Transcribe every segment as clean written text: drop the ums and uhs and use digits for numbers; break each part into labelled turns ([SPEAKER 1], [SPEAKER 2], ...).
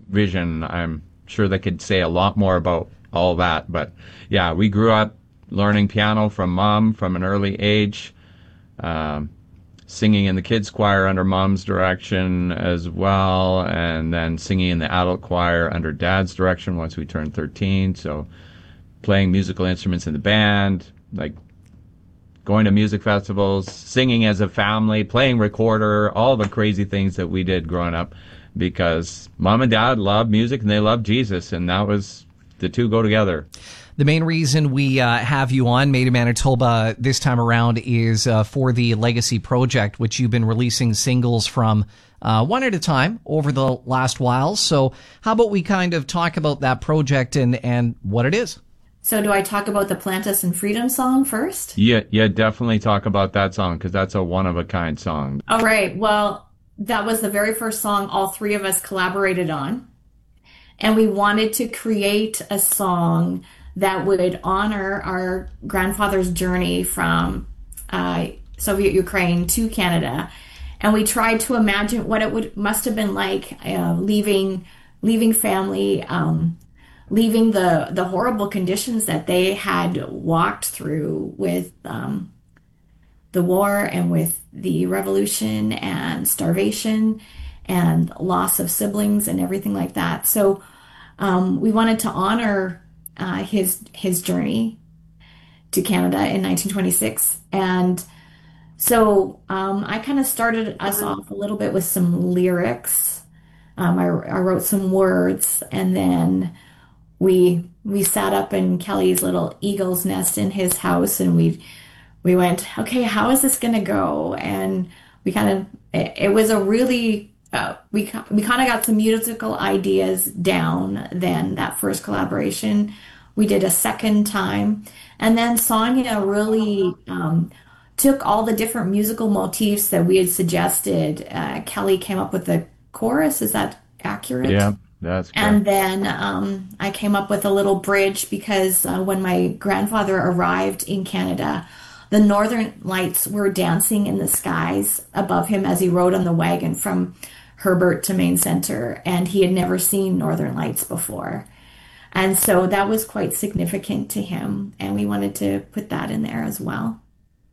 [SPEAKER 1] vision. I'm sure they could say a lot more about all that. But yeah, we grew up learning piano from Mom from an early age, singing in the kids choir under Mom's direction as well, and then singing in the adult choir under Dad's direction once we turned 13. So playing musical instruments in the band, like going to music festivals, singing as a family, playing recorder, all the crazy things that we did growing up, because Mom and Dad loved music and they loved Jesus, and that was, the two go together.
[SPEAKER 2] The main reason we have you on Made in Manitoba this time around is for the Legacy Project, which you've been releasing singles from one at a time over the last while. So how about we kind of talk about that project and what it is?
[SPEAKER 3] So do I talk about the Plant Us in Freedom song first?
[SPEAKER 1] Yeah, definitely talk about that song, because that's a one-of-a-kind song.
[SPEAKER 3] All right. Well, that was the very first song all three of us collaborated on. And we wanted to create a song that would honor our grandfather's journey from Soviet Ukraine to Canada. And we tried to imagine what it must have been like leaving family, leaving the horrible conditions that they had walked through with the war and with the revolution and starvation and loss of siblings and everything like that. So we wanted to honor his journey to Canada in 1926. And so I kind of started us off a little bit with some lyrics. I wrote some words, and then we sat up in Kelly's little eagle's nest in his house, and we went, okay, how is this going to go? And we kind of, it was a really, we kind of got some musical ideas down then, that first collaboration. We did a second time. And then Sonia really took all the different musical motifs that we had suggested. Kelly came up with the chorus. Is that accurate?
[SPEAKER 1] Yeah, that's correct.
[SPEAKER 3] And then I came up with a little bridge because when my grandfather arrived in Canada, the Northern Lights were dancing in the skies above him as he rode on the wagon from Herbert to Main Center, and he had never seen Northern Lights before. And so that was quite significant to him, and we wanted to put that in there as well.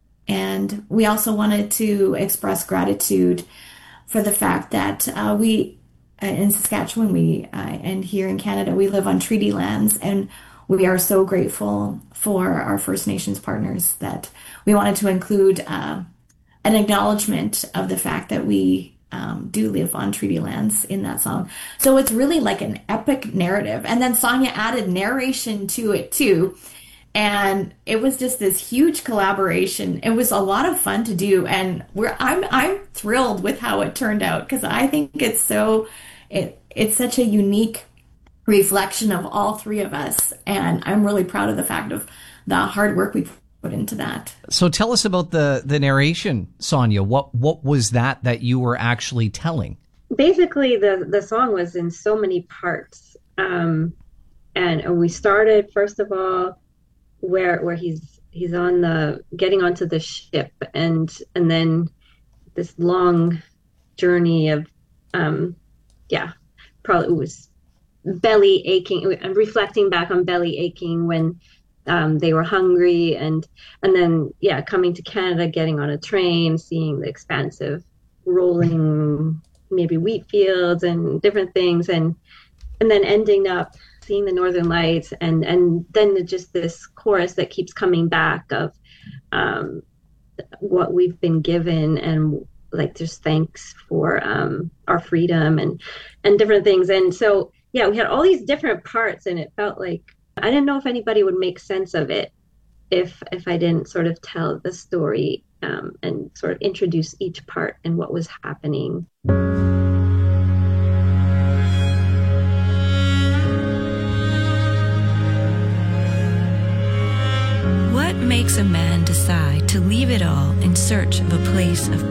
[SPEAKER 3] And we also wanted to express gratitude for the fact that we, in Saskatchewan, and here in Canada, we live on treaty lands, and we are so grateful for our First Nations partners that we wanted to include an acknowledgement of the fact that we do live on treaty lands in that song. So it's really like an epic narrative. And then Sonia added narration to it too. And it was just this huge collaboration. It was a lot of fun to do. And I'm thrilled with how it turned out, because I think it's such a unique reflection of all three of us. And I'm really proud of the fact of the hard work we put into that.
[SPEAKER 2] So tell us about the narration, Sonia. What was that you were actually telling?
[SPEAKER 4] Basically, the song was in so many parts. And we started, first of all, where he's on getting onto the ship, and then this long journey of probably it was belly aching, and reflecting back on belly aching when they were hungry, and then coming to Canada, getting on a train, seeing the expansive rolling maybe wheat fields and different things, and then ending up seeing the Northern Lights, and then just this chorus that keeps coming back of what we've been given, and like just thanks for our freedom and different things. And so we had all these different parts, and it felt like I didn't know if anybody would make sense of it if I didn't sort of tell the story and sort of introduce each part and what was happening.
[SPEAKER 5] What makes a man decide to leave it all in search of a place of